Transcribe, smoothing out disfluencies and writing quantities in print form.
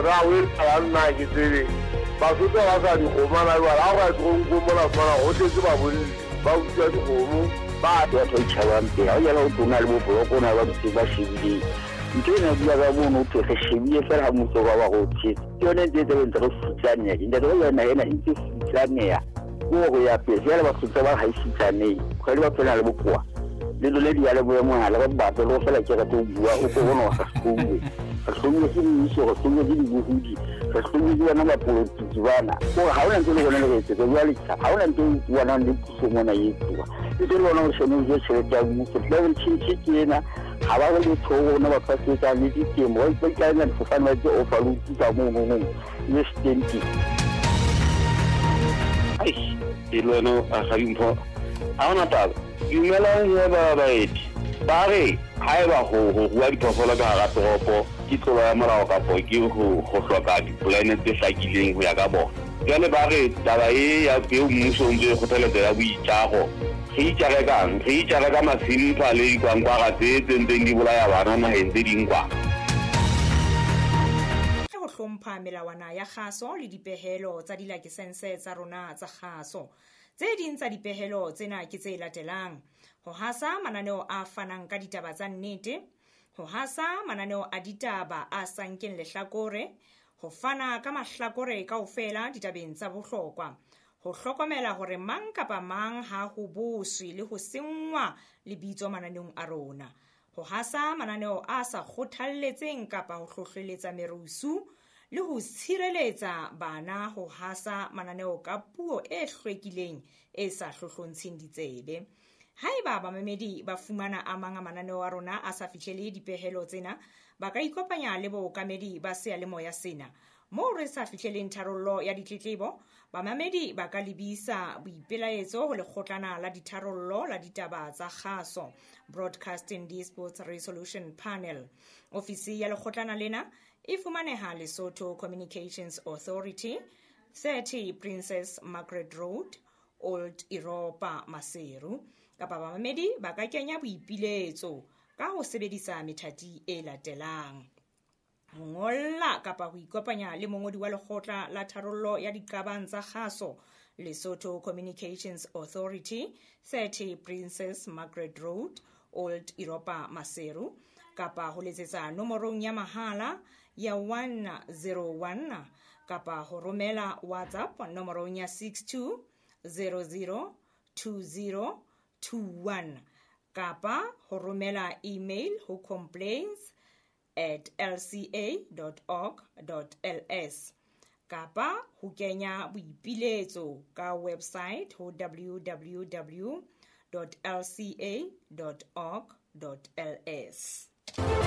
ra we tla nna ke tsebe ba sotho ba sa di khomana ba la ga go mola fana o tle ba bone ba utswa di khomo ba ya tlo tšhabang pe ha ya lo tona le bo go na ba ba shebile ntena bua ga bona o tle shebile fela motho ba go tse yone de de ntse go futsanya inda go yona ena ntse futsanya go ya pe ya ba sotho ba ha isitsane go le ba tsena le bokoa le le di ya le bo mo hala ba ba tlo fela ke ga to bua o go bona ga sekongwe Asumye siniso asumye dibuhudi asumye diwana mapolitiki bana ko hauna ntlo gona le tse go ya litsa hauna ntlo diwana le tsomona yetwa ite lona o shone je tshwetsa mo se tla ntshitshi kena ha ba go tshogo na ba fasitsa le ditemo ba ikana le fana tse o faluti ka mo le stenti ai ilweno a gaimpo hauna taba imela ya ba eti ba re haeba go bua diphoofolo ka ga toropo ke tlo ya molao ka po ke go hloka di-planet tse hlakileng go ya ka bona jale ba re taba e ya peo mmuso ntse go thelete ya boitšago re itšare ka masimpa le dikwankwaga tse tsentseng di bolaya bana nageng tse dingkwa go hlompha melawana ya kgaso le dipehelo tsa dilakesense tsa rona tsa kgaso tse ding tsa dipehelo tsena ke tse latelang ho hasa mananeo a fanang ka ditaba tsa nnete ho hasa mananeo a ditaba a sankeng lehlakore ho fana ka mahlakore kaofela ditabeng tsa bohlokwa ho hlokomela hore mang kapa mang ha ho boswe le ho sengwa lebitso mananeong a rona ho hasa mananeo a sa kgothalletseng kapa ho hlohleletsa merusu le ho tshireletsa bana ho hasa mananeo ka puo e hlwekileng e sa hlohlontsheng ditsebe haeba bamamedi ba fumana a mang a mananeo a rona a sa fihlele dipehelo tsena ba ka ikopanya le bookamedi ba seyalemoya sena moo re sa fihleleng tharollo ya ditletlebo bamamedi ba ka lebisa boipelaetso ho lekgotlana la ditharollo la ditaba tsa kgaso Broadcasting Disputes Resolution Panel. Ofisi ya lekgotlana lena e fumaneha Lesotho Communications Authority 30 Princess Margaret Road Old Europa Maseru kapa bamamedi ba ka kenya boipiletso ka ho sebedisa methati e latelang ho ngolla kapa ho ikopanya le mongodi wa lekgotla la tharollo ya diqabang tsa kgaso Lesotho Communications Authority 30 Princess Margaret Road Old Europa Maseru kapa ho letsetsa nomorong ya mahala ya 101 kapa ho romela WhatsApp nomorong ya 62002021 kapa ho romela email ho complaints@lca.org.ls kapa ho kenya boipiletso ka website ho www.lca.org.ls